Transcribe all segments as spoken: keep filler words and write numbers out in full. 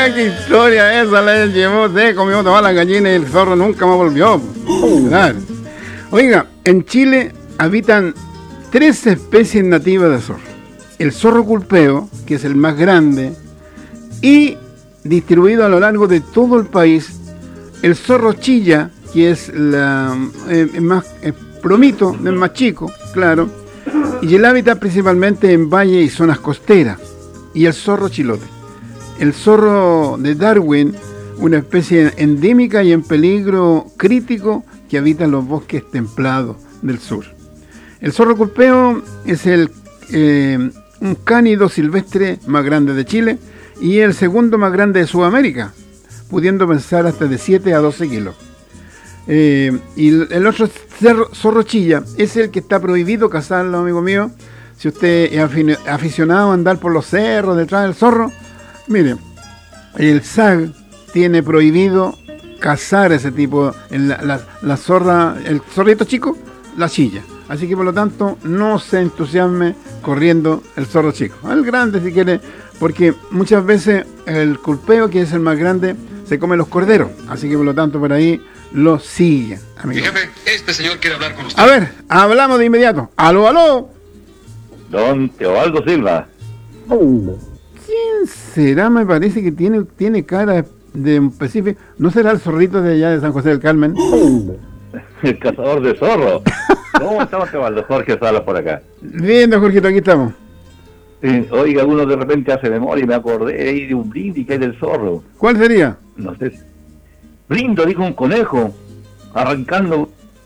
Oiga, qué historia esa la llevó, se comió toda la gallina y el zorro nunca más volvió. Claro. Oiga, en Chile habitan tres especies nativas de zorro. El zorro culpeo, que es el más grande, y distribuido a lo largo de todo el país, el zorro chilla, que es la, eh, más eh, plomito, el más chico, claro, y el hábitat principalmente en valles y zonas costeras, y el zorro chilote. El zorro de Darwin, una especie endémica y en peligro crítico que habita en los bosques templados del sur. El zorro culpeo es el eh, un cánido silvestre más grande de Chile y el segundo más grande de Sudamérica, pudiendo pesar hasta de siete a doce kilos. Eh, y el otro cerro, zorro chilla es el que está prohibido cazarlo, amigo mío. Si usted es aficionado a andar por los cerros detrás del zorro, mire, el S A G tiene prohibido cazar ese tipo, la, la, la zorra, el zorrito chico, la chilla. Así que por lo tanto no se entusiasme corriendo el zorro chico. El grande si quiere, porque muchas veces el culpeo, que es el más grande, se come los corderos. Así que por lo tanto por ahí lo sigue. Mi jefe, este señor quiere hablar con usted. A ver, hablamos de inmediato. ¡Aló, aló! Don Teobaldo Silva. ¿Quién será? Me parece que tiene, tiene cara de un específico. ¿No será el zorrito de allá de San José del Carmen? El cazador de zorros. ¿Cómo estamos, Teobaldo? Jorge Sala por acá. Bien, don Jorgito, aquí estamos. Sí, oiga, uno de repente hace memoria y me acordé ahí de un brindis que hay del zorro. ¿Cuál sería? No sé. Brindo, dijo un conejo, arrancando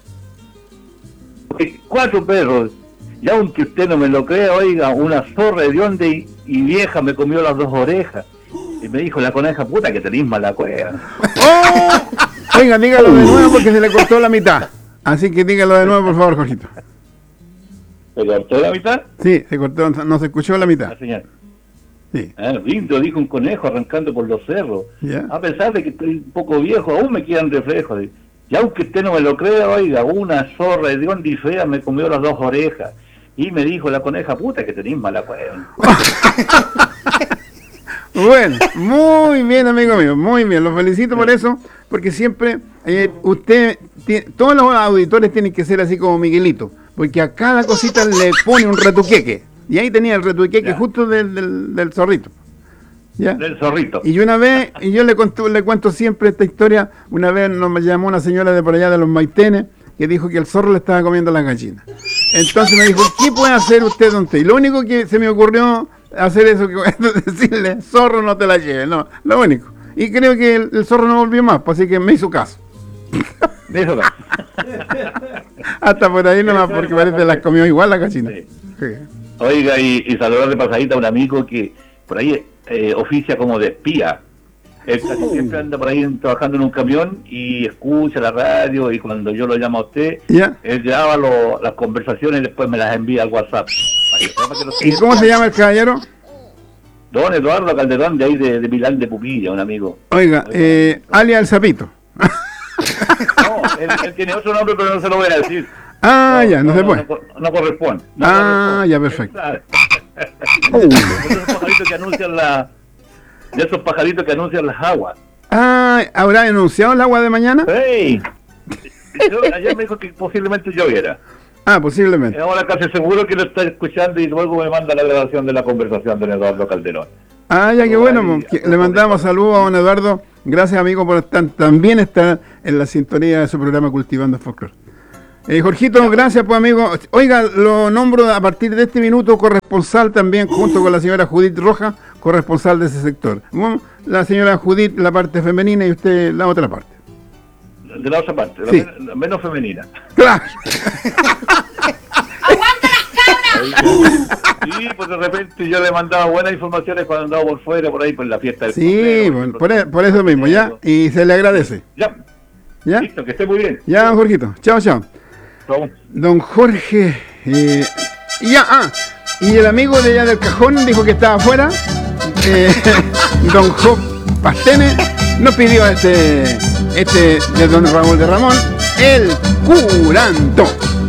cuatro perros. Y aunque usted no me lo crea, oiga, una zorra hedionda y, y vieja me comió las dos orejas. Y me dijo la coneja, puta que tenés mala cueva. ¡Oh! Oiga, dígalo de nuevo porque se le cortó la mitad. Así que dígalo de nuevo, por favor, Jorgito. ¿Se cortó la mitad? Sí, se cortó, no se escuchó la mitad. Ah, señor. Sí. Ah, brindo, dijo un conejo arrancando por los cerros. Yeah. A pesar de que estoy un poco viejo, aún me quedan reflejos. Y aunque usted no me lo crea, oiga, una zorra hedionda y fea me comió las dos orejas. Y me dijo la coneja, puta que tenés mala cueva. Bueno, muy bien, amigo mío, muy bien. Los felicito por eso, porque siempre eh, usted, tiene, todos los auditores tienen que ser así como Miguelito, porque a cada cosita le pone un retuqueque. Y ahí tenía el retuqueque ya. Justo del, del, del zorrito. ¿Ya? Del zorrito. Y una vez, y yo le, conto, le cuento siempre esta historia, una vez nos llamó una señora de por allá de los Maitenes, que dijo que el zorro le estaba comiendo las gallinas. Entonces me dijo, ¿qué puede hacer usted, don T? Y lo único que se me ocurrió hacer eso, que decirle, zorro no te la lleves, no, lo único. Y creo que el, el zorro no volvió más, pues así que me hizo caso. Me hizo caso. Hasta por ahí nomás, porque parece que las comió igual la gallina. Sí. Sí. Oiga, y, y saludar de pasadita a un amigo que por ahí eh, oficia como de espía. Él casi siempre anda por ahí trabajando en un camión y escucha la radio, y cuando yo lo llamo a usted, ¿Ya? él graba lo, las conversaciones y después me las envía al WhatsApp. ¿Y cómo se llama el caballero? Don Eduardo Calderón, de ahí de, de Milán de Pupilla, un amigo. Oiga, eh, alias el Sapito. No, él, él tiene otro nombre, pero no se lo voy a decir. Ah, no, ya, no, no se puede. No, no, no corresponde. No ah, corresponde. ya, perfecto. Esos pajaritos que anuncian la, de esos pajaritos que anuncian las aguas. Ah, ¿habrá anunciado el agua de mañana? ¡Hey! Yo, ayer me dijo que posiblemente lloviera. Ah, posiblemente. Ahora casi seguro que lo está escuchando y luego me manda la grabación de la conversación de Eduardo Calderón. Ah, ya, qué bueno. Ahí, le mandamos saludos a don Eduardo. Gracias, amigo, por estar, también estar en la sintonía de su programa Cultivando el Folclore. Eh, Jorgito, gracias, pues, amigo. Oiga, lo nombro a partir de este minuto corresponsal también, junto con la señora Judith Rojas, corresponsal de ese sector. Bueno, la señora Judith, la parte femenina, y usted la otra parte. De la otra parte, sí. la, men la menos femenina. ¡Claro! ¡Aguanta las cabras! Sí, pues de repente yo le mandaba buenas informaciones cuando andaba por fuera, por ahí, por la fiesta del Sí, bueno, por, por, por eso mismo, ya, y se le agradece. Ya. ¿Ya? Listo, que esté muy bien. Ya, don Jorgito. Chao, chao. Chao. Don Jorge, eh, y ya, ah, y el amigo de allá del cajón dijo que estaba afuera, eh, don Job Pastene, nos pidió este, este de don Raúl de Ramón, el curanto.